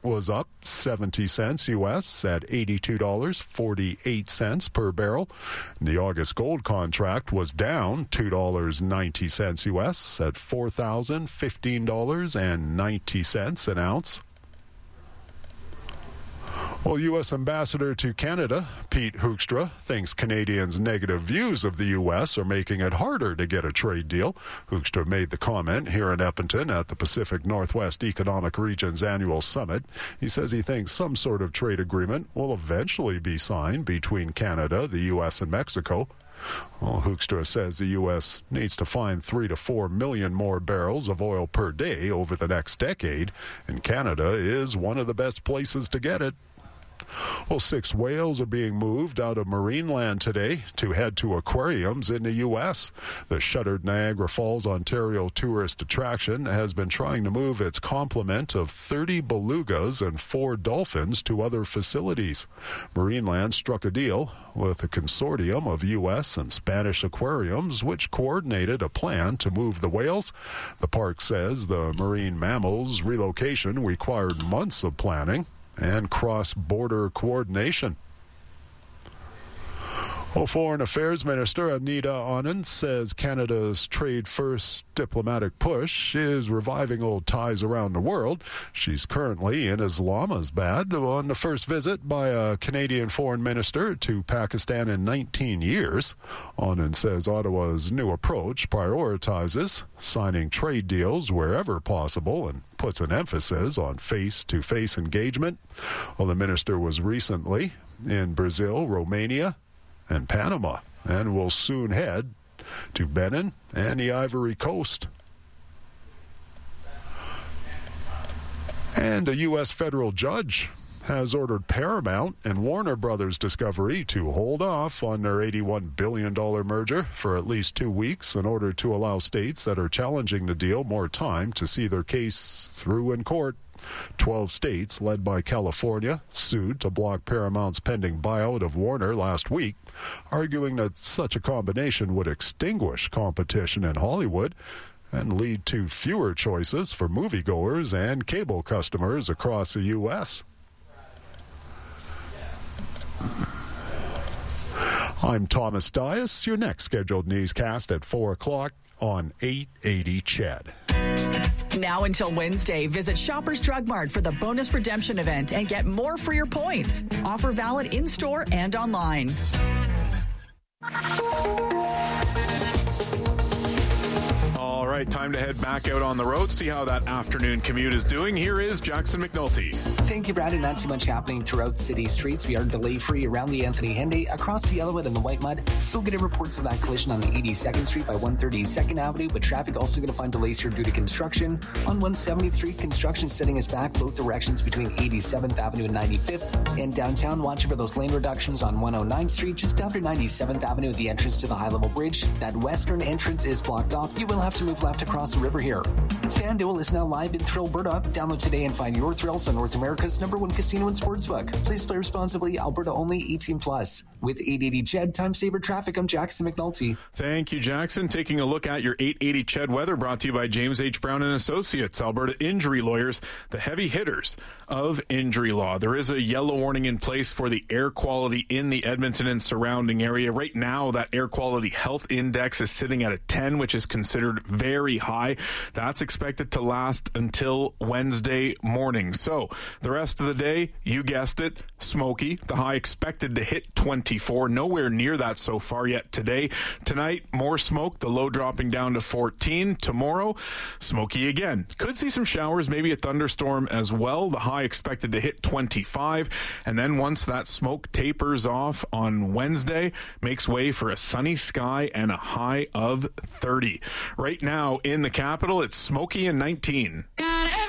was up 70 cents U.S. at $82.48 per barrel. And the August gold contract was down $2.90 U.S. at $4,015.90 an ounce. Well, U.S. Ambassador to Canada, Pete Hoekstra, thinks Canadians' negative views of the U.S. are making it harder to get a trade deal. Hoekstra made the comment here in Edmonton at the Pacific Northwest Economic Region's annual summit. He says he thinks some sort of trade agreement will eventually be signed between Canada, the U.S., and Mexico. Well, Hoekstra says the U.S. needs to find 3 to 4 million more barrels of oil per day over the next decade, and Canada is one of the best places to get it. Well, 6 whales are being moved out of Marineland today to head to aquariums in the U.S. The shuttered Niagara Falls, Ontario tourist attraction has been trying to move its complement of 30 belugas and 4 dolphins to other facilities. Marineland struck a deal with a consortium of U.S. and Spanish aquariums, which coordinated a plan to move the whales. The park says the marine mammals relocation required months of planning and cross-border coordination. Well, Foreign Affairs Minister Anita Anand says Canada's trade-first diplomatic push is reviving old ties around the world. She's currently in Islamabad on the first visit by a Canadian foreign minister to Pakistan in 19 years. Anand says Ottawa's new approach prioritizes signing trade deals wherever possible and puts an emphasis on face-to-face engagement. Well, the minister was recently in Brazil, Romania, and Panama, and will soon head to Benin and the Ivory Coast. And a U.S. federal judge has ordered Paramount and Warner Brothers Discovery to hold off on their $81 billion merger for at least 2 weeks in order to allow states that are challenging the deal more time to see their case through in court. 12 states, led by California, sued to block Paramount's pending buyout of Warner last week, arguing that such a combination would extinguish competition in Hollywood and lead to fewer choices for moviegoers and cable customers across the U.S. I'm Thomas Dias. Your next scheduled newscast at 4 o'clock on 880 CHED. Now until Wednesday, visit Shoppers Drug Mart for the bonus redemption event and get more for your points. Offer valid in-store and online. All right, time to head back out on the road, see how that afternoon commute is doing. Here is Jackson McNulty. Thank you, Brandon. Not too much happening throughout city streets. We are delay-free around the Anthony Henday, across the Yellowwood and the White Mud. Still getting reports of that collision on the 82nd Street by 132nd Avenue, but traffic also going to find delays here due to construction. On 173, construction setting us back both directions between 87th Avenue and 95th. In downtown, watching for those lane reductions on 109th Street, just after 97th Avenue at the entrance to the high-level bridge. That western entrance is blocked off. You will have to move left across the river here. FanDuel is now live in Thrillberta. Download today and find your thrills on North America's #1 casino and sportsbook. Please play responsibly. Alberta only. 18+. With 880 CHED Time Saver Traffic, I'm Jackson McNulty. Thank you, Jackson. Taking a look at your 880 CHED weather, brought to you by James H. Brown and Associates, Alberta Injury Lawyers, the heavy hitters of injury law. There is a yellow warning in place for the air quality in the Edmonton and surrounding area. Right now, that air quality health index is sitting at a 10, which is considered very high. That's expected to last until Wednesday morning. So the rest of the day, you guessed it, smoky. The high expected to hit 24. Nowhere near that so far yet today. Tonight, more smoke, the low dropping down to 14. Tomorrow, smoky again. Could see some showers, maybe a thunderstorm as well. The high expected to hit 25. And then once that smoke tapers off on Wednesday, makes way for a sunny sky and a high of 30. Right now in the capital, it's smoky and 19.